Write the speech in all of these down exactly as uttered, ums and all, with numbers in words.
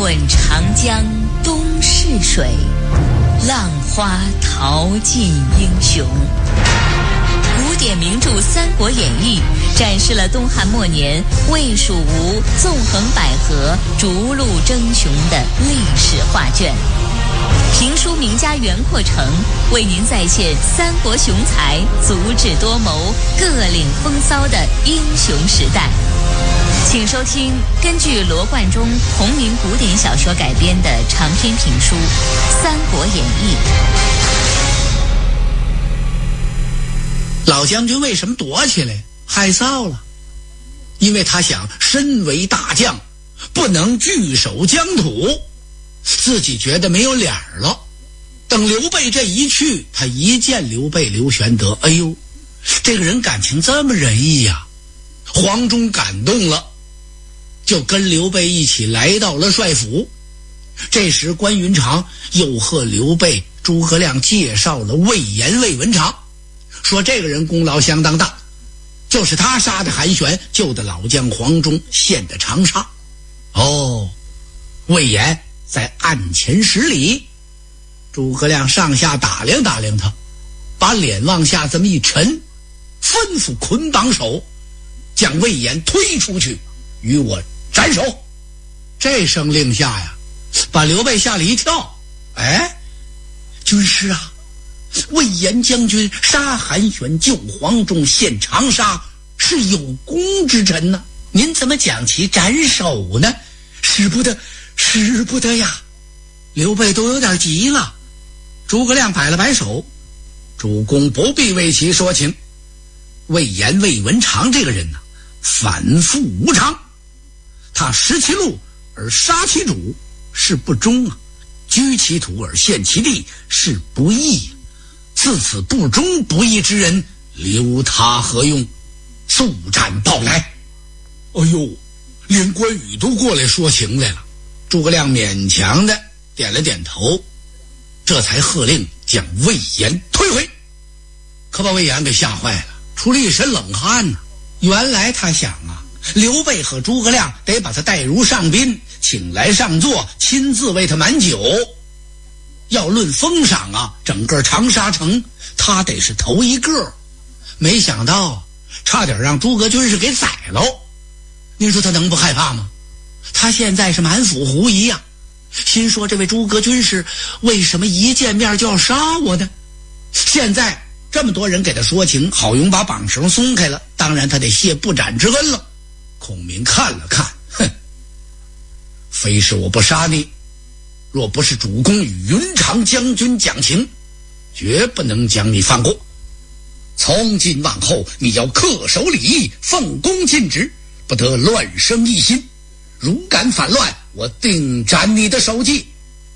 问长江东逝水，浪花淘尽英雄。古典名著《三国演义》展示了东汉末年魏蜀吴纵横捭阖、逐鹿争雄的历史画卷。评书名家袁阔成为您再现三国雄才足智多谋、各领风骚的英雄时代。请收听根据罗贯中同名古典小说改编的长篇评书《三国演义》。 老将军为什么躲起来害臊了？因为他想身为大将，不能据守疆土，自己觉得没有脸了。等刘备这一去，他一见刘备刘玄德，哎呦，这个人感情这么仁义呀、啊！黄忠感动了，就跟刘备一起来到了帅府。这时关云长又和刘备、诸葛亮介绍了魏延、魏文长，说这个人功劳相当大，就是他杀的韩玄，救的老将黄忠，献的长沙。哦，魏延在案前施礼。诸葛亮上下打量打量他，把脸往下这么一沉，吩咐捆绑手，将魏延推出去，与我斩首。这声令下呀，把刘备吓了一跳。哎，军师啊，魏延将军杀韩玄、救黄忠、献长沙，是有功之臣呢、啊，您怎么讲其斩首呢？使不得，使不得呀！刘备都有点急了。诸葛亮摆了摆手，主公不必为其说情。魏延、魏文长这个人呢、啊，反复无常，他识其路而杀其主是不忠啊，居其土而陷其地是不义。自此不忠不义之人，留他何用？速战报来！哎呦，连关羽都过来说情来了。诸葛亮勉强的点了点头，这才喝令将魏延推回。可把魏延给吓坏了，出了一身冷汗呢、啊。原来他想啊，刘备和诸葛亮得把他带如上宾，请来上座，亲自为他满酒。要论封赏啊，整个长沙城他得是头一个。没想到差点让诸葛军师给宰了。您说他能不害怕吗？他现在是满腹狐疑呀、啊，心说这位诸葛军师为什么一见面就要杀我呢？现在这么多人给他说情，好用把绑绳松开了，当然他得谢不斩之恩了。孔明看了看，哼，非是我不杀你，若不是主公与云长将军讲情，绝不能将你放过。从今往后，你要恪守礼义，奉公尽职，不得乱生异心。如敢反乱，我定斩你的首级。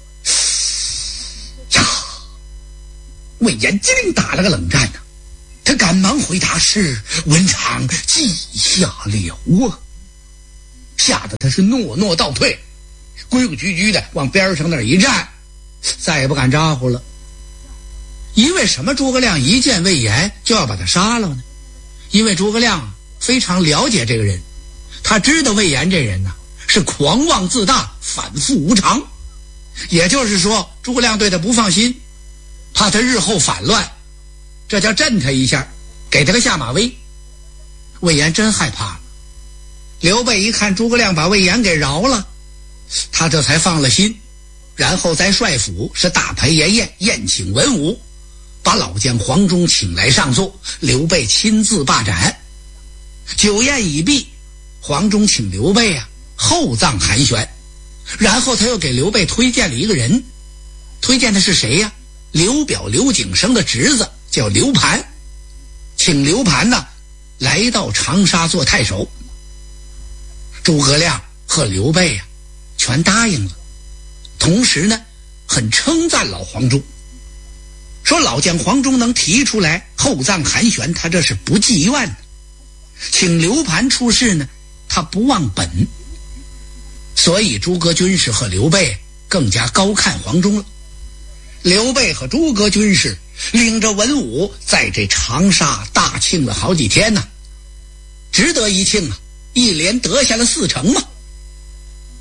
呀！魏延机灵打了个冷战呢、啊，他赶忙回答：“是文长记下了啊。”吓得他是诺诺倒退，规规矩矩的往边上那儿一站，再也不敢招呼了。因为什么诸葛亮一见魏延就要把他杀了呢？因为诸葛亮非常了解这个人，他知道魏延这人呢、啊、是狂妄自大，反复无常。也就是说，诸葛亮对他不放心，怕他日后反乱，这叫震他一下，给他个下马威。魏延真害怕了。刘备一看诸葛亮把魏延给饶了，他这才放了心，然后在帅府是大排筵宴，宴请文武，把老将黄忠请来上座，刘备亲自罢斩。酒宴已毕，黄忠请刘备啊厚葬韩玄，然后他又给刘备推荐了一个人，推荐的是谁呀？刘表刘景升的侄子叫刘盘，请刘盘呢来到长沙做太守。诸葛亮和刘备啊全答应了，同时呢很称赞老黄忠，说老将黄忠能提出来厚葬韩玄，他这是不计怨的。请刘盘出仕呢，他不忘本。所以诸葛军师和刘备更加高看黄忠了。刘备和诸葛军师领着文武在这长沙大庆了好几天呢、啊，值得一庆啊，一连得下了四城嘛。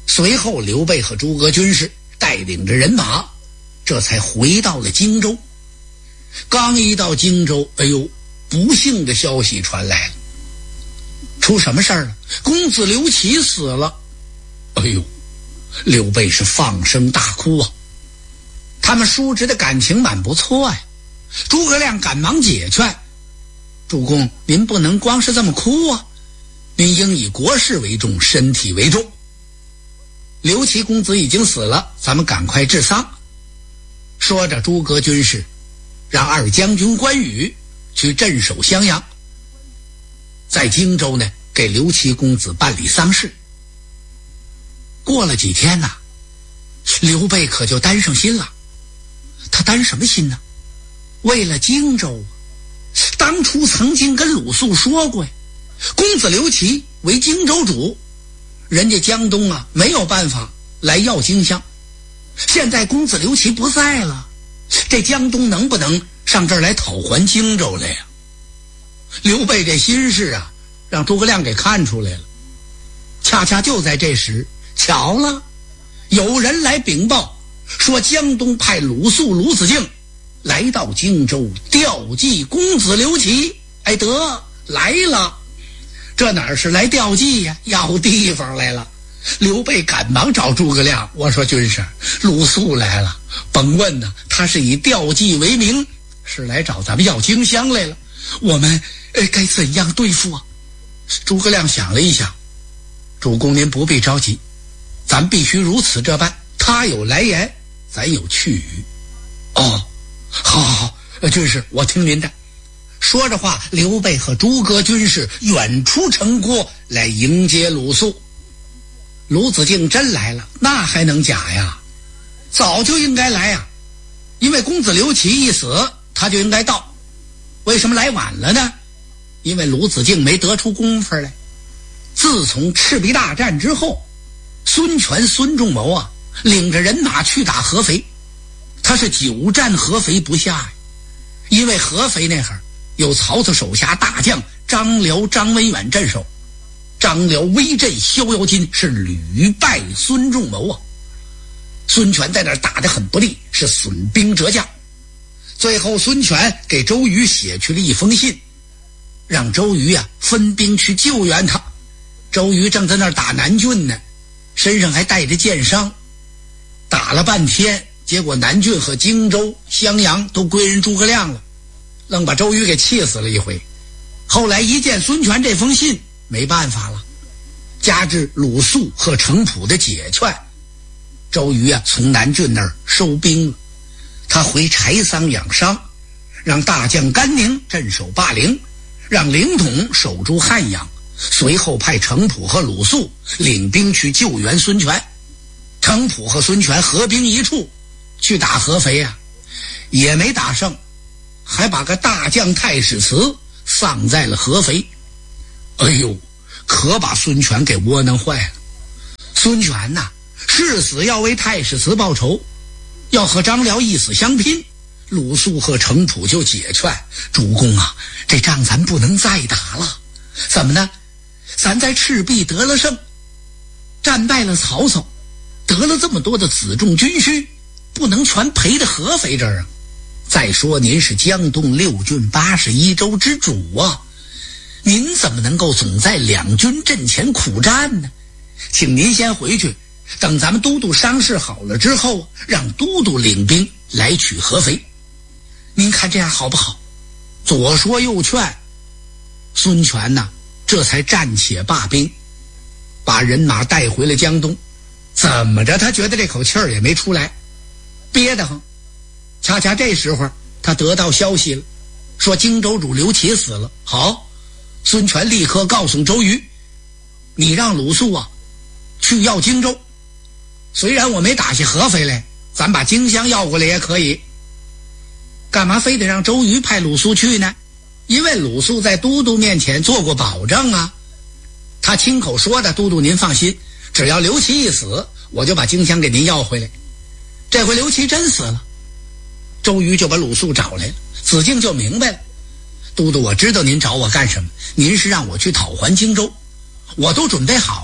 随后刘备和诸葛军师带领着人马，这才回到了荆州。刚一到荆州，哎呦，不幸的消息传来了，出什么事儿了？公子刘琦死了。哎呦，刘备是放声大哭啊！他们叔侄的感情蛮不错呀。诸葛亮赶忙解劝：主公，您不能光是这么哭啊，您应以国事为重，身体为重。刘琦公子已经死了，咱们赶快治丧。说着，诸葛军师让二将军关羽去镇守襄阳，在荆州呢给刘琦公子办理丧事。过了几天呐，刘备可就担上心了。他担什么心呢？为了荆州，当初曾经跟鲁肃说过呀，公子刘琦为荆州主，人家江东啊没有办法来要荆襄，现在公子刘琦不在了，这江东能不能上这儿来讨还荆州来呀？刘备这心事啊，让诸葛亮给看出来了。恰恰就在这时，巧了，有人来禀报说江东派鲁肃、鲁子敬来到荆州调祭公子刘琦。哎，得来了，这哪是来调祭呀，要地方来了。刘备赶忙找诸葛亮，我说军师，鲁肃来了，甭问呢，他是以调祭为名，是来找咱们要荆襄来了，我们呃该怎样对付啊？诸葛亮想了一想，主公您不必着急，咱必须如此这般，他有来言，咱有去语。哦，好好好，军师我听您的。说着话，刘备和诸葛军士远出城郭来迎接鲁肃。鲁子敬真来了，那还能假呀？早就应该来呀，因为公子刘琦一死，他就应该到。为什么来晚了呢？因为鲁子敬没得出功夫来。自从赤壁大战之后，孙权孙仲谋啊，领着人马去打合肥，他是久战合肥不下呀。因为合肥那会儿有曹操手下大将张辽、张文远镇守，张辽威震逍遥津，是屡败孙仲谋啊。孙权在那儿打得很不利，是损兵折将。最后孙权给周瑜写去了一封信，让周瑜啊分兵去救援他。周瑜正在那儿打南郡呢，身上还带着箭伤，打了半天，结果南郡和荆州、襄阳都归人诸葛亮了，愣把周瑜给气死了一回。后来一见孙权这封信，没办法了，加之鲁肃和程普的解劝，周瑜啊从南郡那儿收兵了。他回柴桑养伤，让大将甘宁镇守霸陵，让凌统守住汉阳，随后派程普和鲁肃领兵去救援孙权。程普和孙权合兵一处去打合肥啊，也没打胜，还把个大将太史慈丧在了合肥。哎呦，可把孙权给窝囊坏了。孙权呐，誓死要为太史慈报仇，要和张辽一死相拼。鲁肃和程普就解劝，主公啊，这仗咱不能再打了。怎么呢？咱在赤壁得了胜，战败了曹操，得了这么多的子重军需，不能全赔到合肥这儿啊。再说您是江东六郡八十一州之主啊，您怎么能够总在两军阵前苦战呢？请您先回去，等咱们都督伤势好了之后，让都督领兵来取合肥。您看这样好不好？左说右劝，孙权呐，这才暂且罢兵，把人马带回了江东。怎么着，他觉得这口气儿也没出来，憋得慌。恰恰这时候他得到消息了，说荆州主刘琦死了。好，孙权立刻告诉周瑜，你让鲁肃啊去要荆州，虽然我没打下合肥来，咱把荆襄要过来也可以。干嘛非得让周瑜派鲁肃去呢？因为鲁肃在都督面前做过保证啊，他亲口说的，都督您放心，只要刘琦一死，我就把荆襄给您要回来。这回刘琦真死了，周瑜就把鲁肃找来了。子敬就明白了，都督我知道您找我干什么，您是让我去讨还荆州，我都准备好了，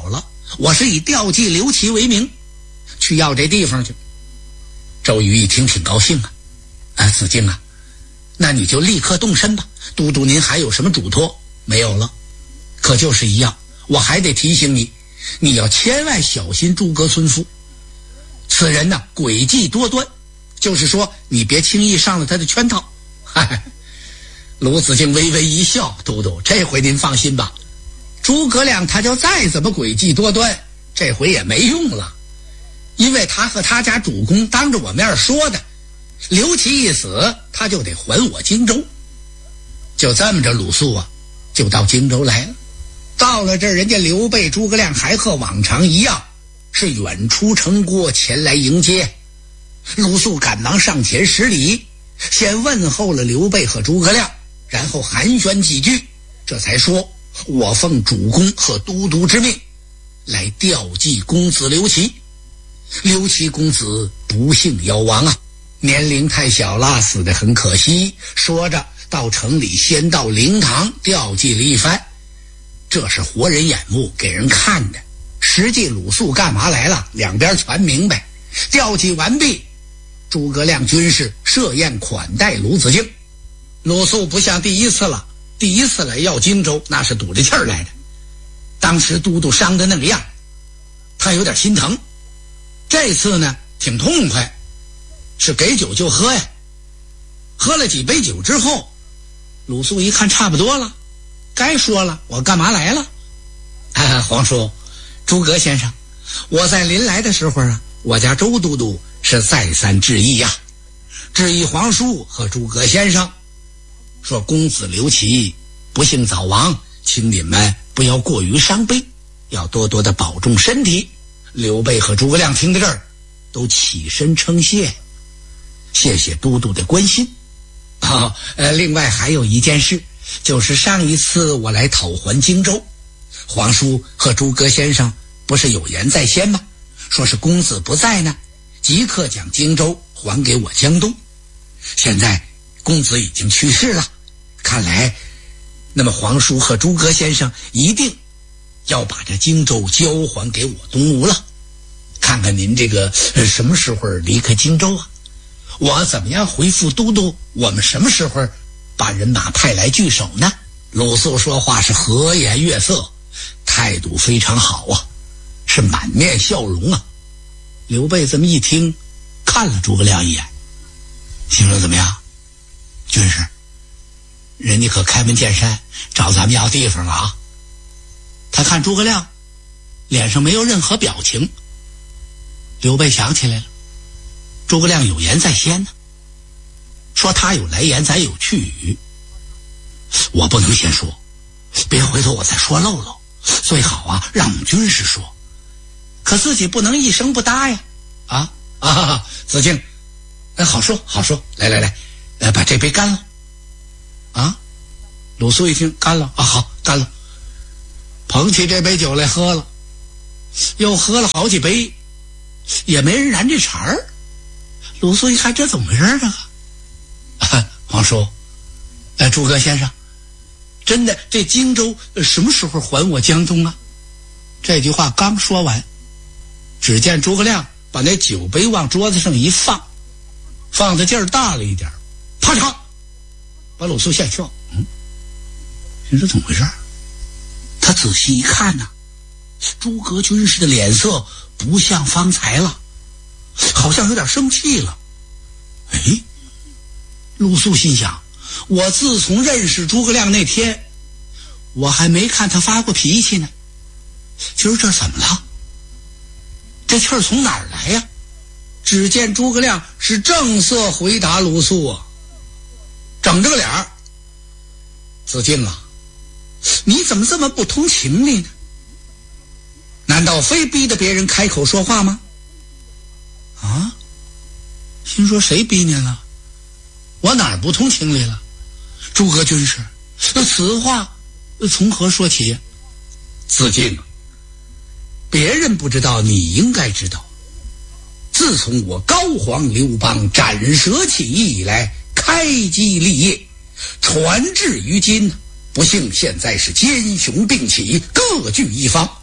我是以调剂刘琦为名去要这地方去。周瑜一听挺高兴啊，啊，子敬啊，那你就立刻动身吧。都督您还有什么嘱托？没有了。可就是一样，我还得提醒你，你要千万小心诸葛村夫。此人呢，诡计多端，就是说你别轻易上了他的圈套。嗨，鲁子敬微微一笑，都督，这回您放心吧，诸葛亮他就再怎么诡计多端，这回也没用了，因为他和他家主公当着我面说的，刘琦一死他就得还我荆州。就这么着，鲁肃啊就到荆州来了。到了这儿，人家刘备诸葛亮还和往常一样，是远出城郭前来迎接。鲁肃赶忙上前施礼，先问候了刘备和诸葛亮，然后寒暄几句，这才说，我奉主公和都督之命来调剂公子刘琦。刘琦公子不幸夭亡啊，年龄太小了，死得很可惜。说着到城里先到灵堂调剂了一番，这是活人眼目给人看的，实际鲁肃干嘛来了，两边全明白。调剂完毕，诸葛亮军士设宴款待鲁子敬。鲁肃不像第一次了，第一次来要荆州那是赌着气儿来的，当时都督伤的那个样，他有点心疼。这次呢挺痛快，是给酒就喝呀。喝了几杯酒之后，鲁肃一看差不多了，该说了，我干嘛来了？啊，皇叔，诸葛先生，我在临来的时候啊，我家周都督是再三致意呀、啊，致意皇叔和诸葛先生，说公子刘琦不幸早亡，请你们不要过于伤悲，要多多的保重身体。刘备和诸葛亮听到这儿，都起身称谢，谢谢都督的关心。哦，呃，另外还有一件事，就是上一次我来讨还荆州，皇叔和诸葛先生不是有言在先吗？说是公子不在呢，即刻将荆州还给我江东。现在公子已经去世了，看来那么皇叔和诸葛先生一定要把这荆州交还给我东吴了。看看您这个、呃、什么时候离开荆州啊？我怎么样回复都督，我们什么时候把人马派来据守呢？鲁肃说话是和颜悦色，态度非常好啊，是满面笑容啊。刘备这么一听，看了诸葛亮一眼，心说怎么样，军师，人家可开门见山找咱们要地方了啊。他看诸葛亮脸上没有任何表情，刘备想起来了，诸葛亮有言在先呢，说他有来言，咱有去语，我不能先说，别回头我再说漏了，最好啊让我们军师说，可自己不能一声不答呀。啊啊，子敬，哎，好说好说，来来来，来把这杯干了。啊，鲁肃一听干了啊，好干了，捧起这杯酒来喝了，又喝了好几杯，也没人燃这茬儿。鲁肃一看这怎么回事这个、啊、皇叔，哎，诸葛先生，真的这荆州、呃、什么时候还我江东啊？这句话刚说完，只见诸葛亮把那酒杯往桌子上一放，放的劲儿大了一点，啪嚓把鲁肃吓跳。嗯，你说怎么回事？他仔细一看呢、啊，诸葛军师的脸色不像方才了，好像有点生气了。哎，鲁肃心想，我自从认识诸葛亮那天，我还没看他发过脾气呢，今儿这怎么了？这气儿从哪儿来呀？只见诸葛亮是正色回答鲁肃啊，整着个脸儿，子敬啊，你怎么这么不通情理呢？难道非逼着别人开口说话吗？啊，心说谁逼您了？我哪儿不通情理了？诸葛军师，此话从何说起呀？子敬，别人不知道，你应该知道。自从我高皇刘邦斩蛇起义以来，开基立业，传至于今，不幸现在是奸雄并起，各据一方。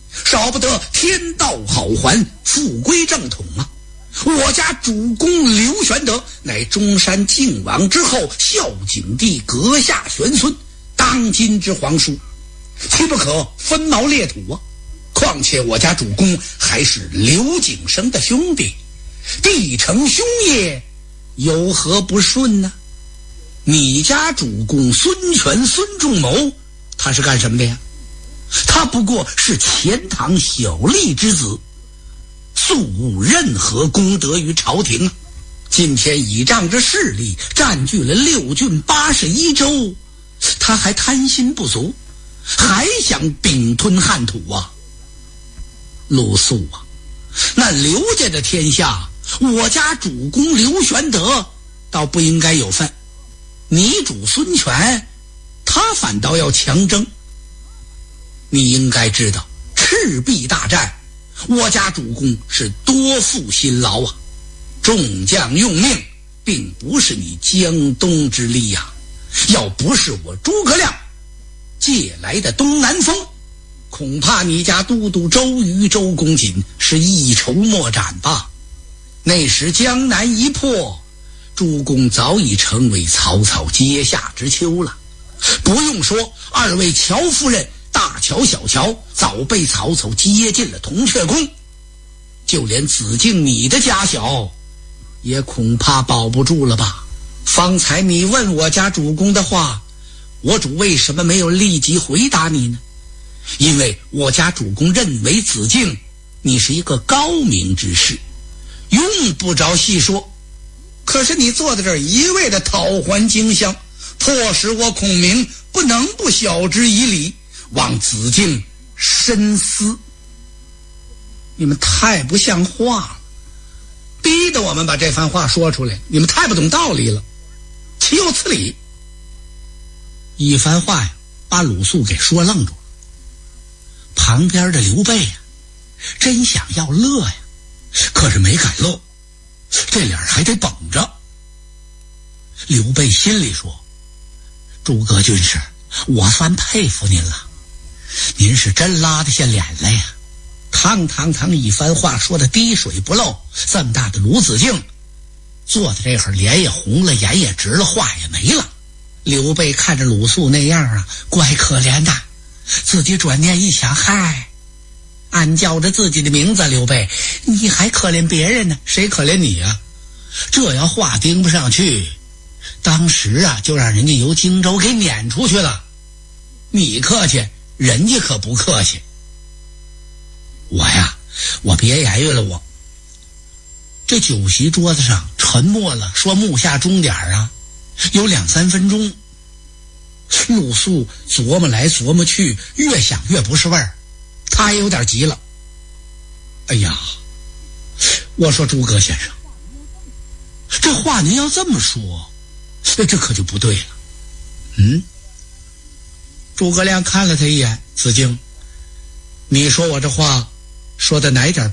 少不得天道好还，复归正统啊！我家主公刘玄德乃中山靖王之后孝景帝阁下玄孙，当今之皇叔，岂不可分毛裂土啊？况且我家主公还是刘景升的兄弟，弟承兄业，有何不顺呢？你家主公孙权孙仲谋，他是干什么的呀？他不过是钱塘小吏之子，素无任何功德于朝廷啊！今天倚仗着势力占据了六郡八十一州，他还贪心不足，还想并吞汉土啊！鲁肃啊，那刘家的天下，我家主公刘玄德倒不应该有份，你主孙权他反倒要强征。你应该知道，赤壁大战我家主公是多负辛劳啊，众将用命，并不是你江东之力呀、啊。要不是我诸葛亮借来的东南风，恐怕你家都督周瑜周公瑾是一筹莫展吧。那时江南一破，诸公早已成为草草阶下之丘了。不用说，二位乔夫人大乔小乔早被曹操接进了铜雀宫，就连子敬你的家小也恐怕保不住了吧。方才你问我家主公的话，我主为什么没有立即回答你呢？因为我家主公认为子敬你是一个高明之士，用不着细说。可是你坐在这儿一味的讨还荆襄，迫使我孔明不能不晓之以理，望子敬深思。你们太不像话了，逼得我们把这番话说出来，你们太不懂道理了，岂有此理！一番话呀，把鲁肃给说愣住了。旁边的刘备呀，真想要乐呀，可是没敢露，这脸还得绷着。刘备心里说：诸葛军师，我算佩服您了，您是真拉得下脸来呀！堂堂堂一番话说的滴水不漏，这么大的鲁子敬坐在这会儿，脸也红了，眼也直了，话也没了。刘备看着鲁肃那样啊，怪可怜的，自己转念一想，嗨，俺叫着自己的名字刘备，你还可怜别人呢？谁可怜你啊？这要话盯不上去，当时啊就让人家由荆州给撵出去了。你客气，人家可不客气。我呀，我别言语了，我这酒席桌子上沉默了，说目下钟点啊，有两三分钟。鲁肃琢磨来琢磨去，越想越不是味儿，他也有点急了。哎呀，我说诸葛先生，这话您要这么说，这可就不对了。嗯，诸葛亮看了他一眼，子敬，你说我这话说的哪点